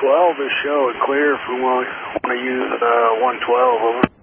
112 is showing clear if we want to use 112 over.